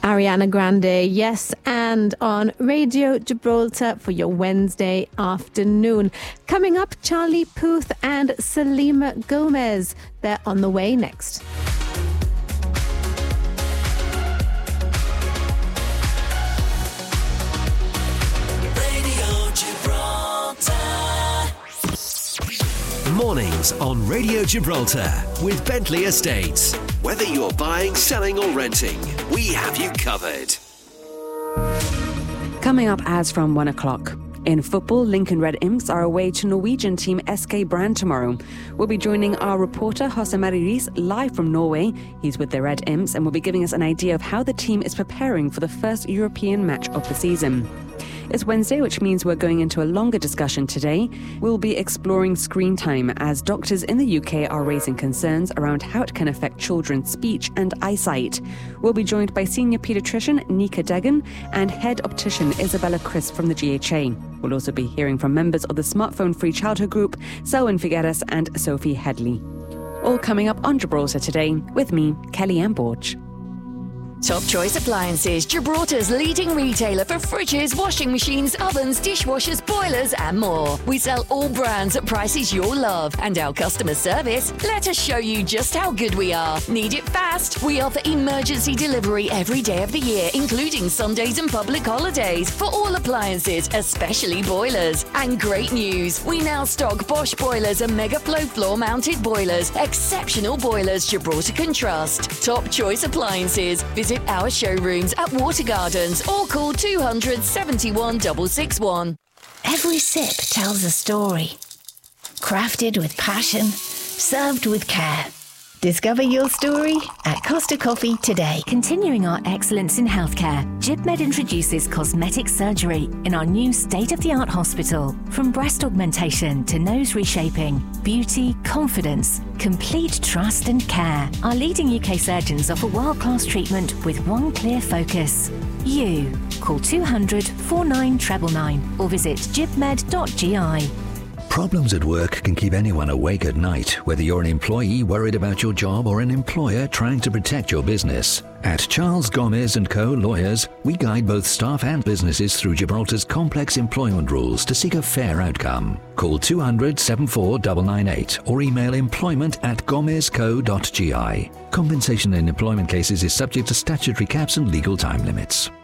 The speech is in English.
Ariana Grande, yes, and on Radio Gibraltar for your Wednesday afternoon. Coming up, Charlie Puth and Selena Gomez. They're on the way next. Mornings on Radio Gibraltar with Bentley Estates. Whether you're buying, selling or renting, we have you covered. Coming up as from 1 o'clock. In football, Lincoln Red Imps are away to Norwegian team SK Brand tomorrow. We'll be joining our reporter Jose Mari Riis live from Norway. He's with the Red Imps and will be giving us an idea of how the team is preparing for the first European match of the season. It's Wednesday, which means we're going into a longer discussion today. We'll be exploring screen time as doctors in the UK are raising concerns around how it can affect children's speech and eyesight. We'll be joined by senior paediatrician Nika Degan and head optician Isabella Chris from the GHA. We'll also be hearing from members of the Smartphone Free Childhood Group, Selwyn Figueres and Sophie Headley. All coming up on Gibraltar Today with me, Kellyanne Borge. Top Choice Appliances, Gibraltar's leading retailer for fridges, washing machines, ovens, dishwashers, boilers and more. We sell all brands at prices you'll love. And our customer service, let us show you just how good we are. Need it fast? We offer emergency delivery every day of the year, including Sundays and public holidays, for all appliances, especially boilers. And great news, we now stock Bosch boilers and Megaflow floor-mounted boilers. Exceptional boilers Gibraltar can trust. Top Choice Appliances. Visit our showrooms at Water Gardens or call 200 71 661. Every sip tells a story. Crafted with passion, served with care. Discover your story at Costa Coffee today. Continuing our excellence in healthcare, GibMed introduces cosmetic surgery in our new state-of-the-art hospital. From breast augmentation to nose reshaping, beauty, confidence, complete trust and care. Our leading UK surgeons offer world-class treatment with one clear focus. You. Call 200 49 999 or visit gibmed.gi. Problems at work can keep anyone awake at night, whether you're an employee worried about your job or an employer trying to protect your business. At Charles Gomez & Co. Lawyers, we guide both staff and businesses through Gibraltar's complex employment rules to seek a fair outcome. Call 200 74 998 or email employment@gomezco.gi. Compensation in employment cases is subject to statutory caps and legal time limits.